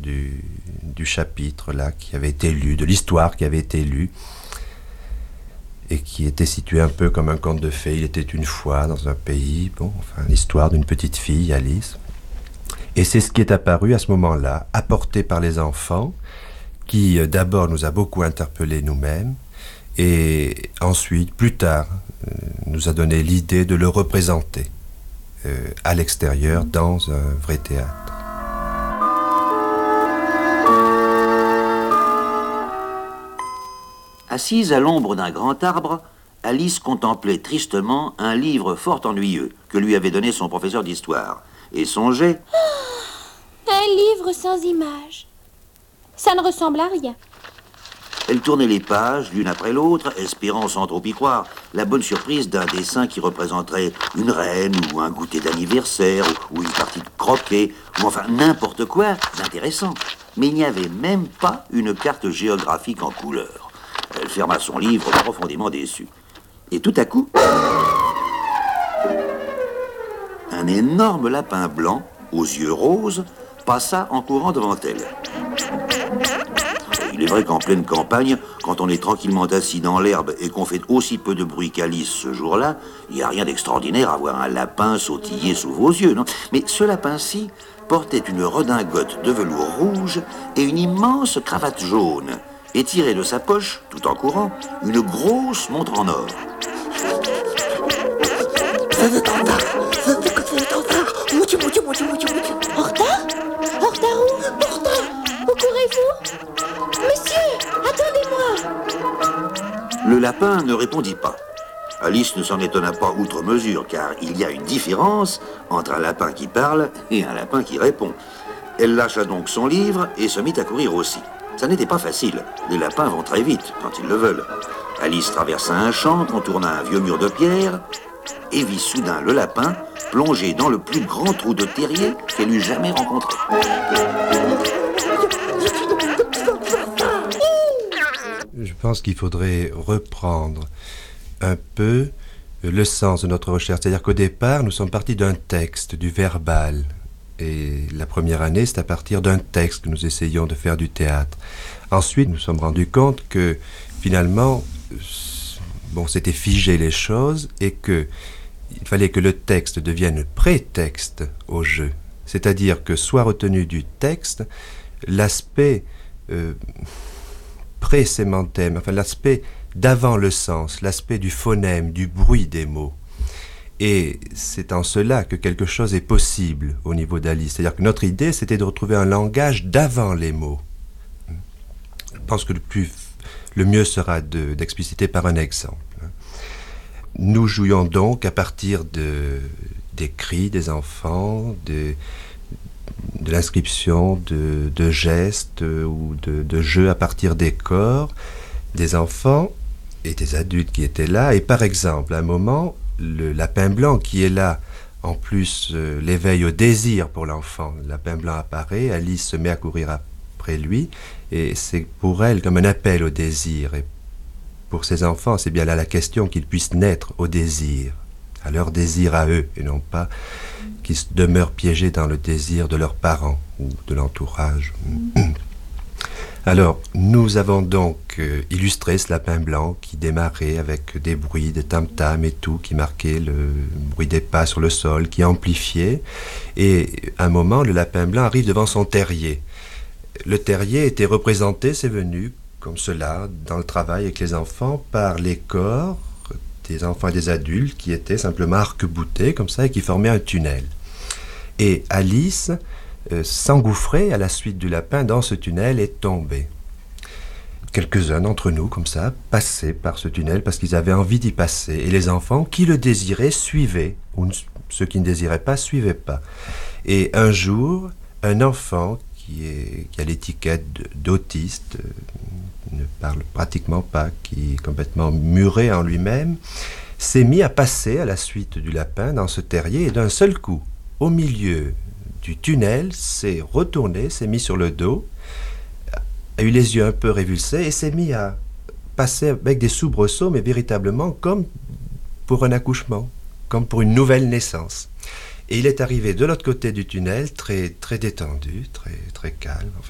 du chapitre là qui avait été lu, de l'histoire qui avait été lue, et qui était situé un peu comme un conte de fées. Il était une fois dans un pays, l'histoire d'une petite fille, Alice. Et c'est ce qui est apparu à ce moment-là, apporté par les enfants, qui d'abord nous a beaucoup interpellés nous-mêmes, et ensuite, plus tard, nous a donné l'idée de le représenter à l'extérieur dans un vrai théâtre. Assise à l'ombre d'un grand arbre, Alice contemplait tristement un livre fort ennuyeux que lui avait donné son professeur d'histoire et songeait... Un livre sans images. Ça ne ressemble à rien. Elle tournait les pages l'une après l'autre, espérant sans trop y croire la bonne surprise d'un dessin qui représenterait une reine ou un goûter d'anniversaire ou une partie de croquet ou enfin n'importe quoi d'intéressant. Mais il n'y avait même pas une carte géographique en couleur. Elle ferma son livre profondément déçue. Et tout à coup, un énorme lapin blanc, aux yeux roses, passa en courant devant elle. Il est vrai qu'en pleine campagne, quand on est tranquillement assis dans l'herbe et qu'on fait aussi peu de bruit qu'Alice ce jour-là, il n'y a rien d'extraordinaire à voir un lapin sautiller sous vos yeux, non? Mais ce lapin-ci portait une redingote de velours rouge et une immense cravate jaune, et tirait de sa poche, tout en courant, une grosse montre en or. En retard? En retard où? Où courez-vous? Monsieur, attendez-moi! Le lapin ne répondit pas. Alice ne s'en étonna pas outre mesure, car il y a une différence entre un lapin qui parle et un lapin qui répond. Elle lâcha donc son livre et se mit à courir aussi. Ça n'était pas facile. Les lapins vont très vite quand ils le veulent. Alice traversa un champ, contourna un vieux mur de pierre et vit soudain le lapin plongé dans le plus grand trou de terrier qu'elle eût jamais rencontré. Je pense qu'il faudrait reprendre un peu le sens de notre recherche. C'est-à-dire qu'au départ, nous sommes partis d'un texte, du verbal. Et la première année, c'est à partir d'un texte que nous essayons de faire du théâtre. Ensuite, nous nous sommes rendus compte que, finalement, c'était figé les choses et qu'il fallait que le texte devienne prétexte au jeu. C'est-à-dire que soit retenu du texte l'aspect pré-sémantème, l'aspect d'avant le sens, l'aspect du phonème, du bruit des mots. Et c'est en cela que quelque chose est possible au niveau d'Alice. C'est-à-dire que notre idée, c'était de retrouver un langage d'avant les mots. Je pense que le mieux sera d'expliciter par un exemple. Nous jouions donc à partir des cris des enfants, de l'inscription de gestes ou de jeux à partir des corps des enfants et des adultes qui étaient là. Et par exemple, à un moment, le lapin blanc qui est là, en plus l'éveil au désir pour l'enfant. Le lapin blanc apparaît, Alice se met à courir après lui, et c'est pour elle comme un appel au désir. Et pour ces enfants, c'est bien là la question qu'ils puissent naître au désir, à leur désir à eux, et non pas qu'ils demeurent piégés dans le désir de leurs parents ou de l'entourage. Alors, nous avons donc illustré ce lapin blanc qui démarrait avec des bruits, des tam-tams et tout, qui marquaient le bruit des pas sur le sol, qui amplifiait. Et à un moment, le lapin blanc arrive devant son terrier. Le terrier était représenté, c'est venu, comme cela, dans le travail avec les enfants, par les corps des enfants et des adultes qui étaient simplement arc-boutés, comme ça, et qui formaient un tunnel. Et Alice s'engouffrer à la suite du lapin dans ce tunnel et tomber. Quelques-uns d'entre nous, comme ça, passaient par ce tunnel parce qu'ils avaient envie d'y passer. Et les enfants qui le désiraient suivaient, ou ceux qui ne désiraient pas suivaient pas. Et un jour, un enfant qui a l'étiquette d'autiste, ne parle pratiquement pas, qui est complètement muré en lui-même, s'est mis à passer à la suite du lapin dans ce terrier et d'un seul coup, au milieu du tunnel, s'est retourné, s'est mis sur le dos, a eu les yeux un peu révulsés et s'est mis à passer avec des soubresauts, mais véritablement comme pour un accouchement, comme pour une nouvelle naissance. Et il est arrivé de l'autre côté du tunnel, très, très détendu, très, très calme.